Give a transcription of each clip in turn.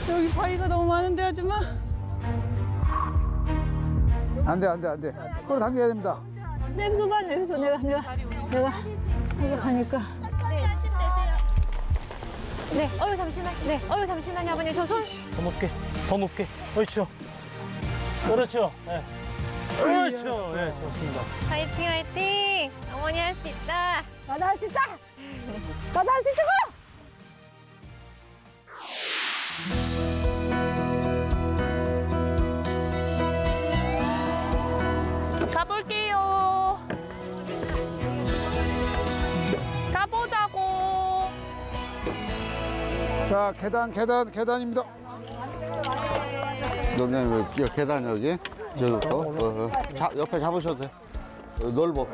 여기 바위가 너무 많은데 아줌마. 안 돼. 끌어당겨야 됩니다. 내비둬 봐, 내비둬. 내가 가니까. 네, 잠시만. 네, 잠시만요, 아버님. 저 손. 더 높게. 그렇죠. 예. 그렇죠. 예, 좋습니다. 화이팅, 화이팅. 어머니 할 수 있다. 나도 할 수 있다. 나도 할 수 있다고. 가볼게요. 가보자고. 자, 계단입니다. 너네 왜 계단 여기? 저기 옆에 잡으셔도 돼. 넓어.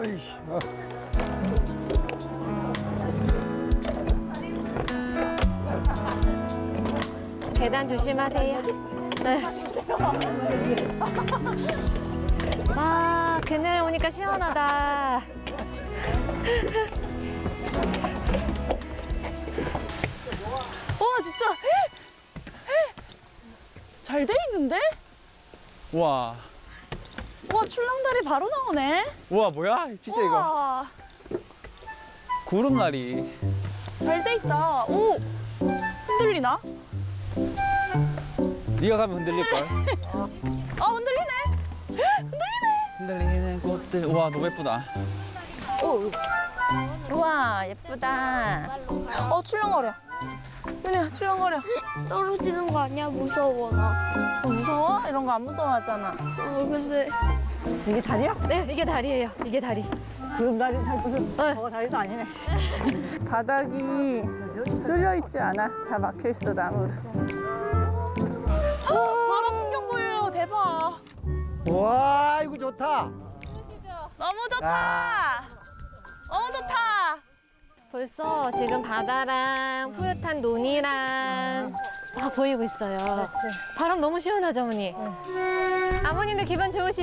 계단 조심하세요. 네. 와, 그늘 오니까 시원하다. 와 진짜 잘 돼 있는데? 우와. 와 출렁다리 바로 나오네. 우와, 뭐야? 진짜 이거. 와, 구름다리. 잘 돼 있다. 오, 흔들리나? 네가 가면 흔들릴걸? 흔들리네. 흔들리는 꽃들. 우와, 너무 예쁘다. 우와, 예쁘다. 출렁거려. 은혜야, 출렁거려. 떨어지는 거 아니야? 무서워 나. 무서워? 이런 거 안 무서워하잖아. 근데 이게 다리야? 네, 이게 다리예요. 이게 다리. 그런 다리 무슨 저거 다리도 아니네. 바닥이 뚫려 있지 않아. 다 막혀 있어 나무로. 바로 풍경 보여요. 대박. 와, 이거 좋다. 너무 좋다. 너무 좋다. 벌써 지금 바다랑 푸릇한 논이랑 다 보이고 있어요. 바람 너무 시원하죠, 어머니? 아버님도 기분 좋으시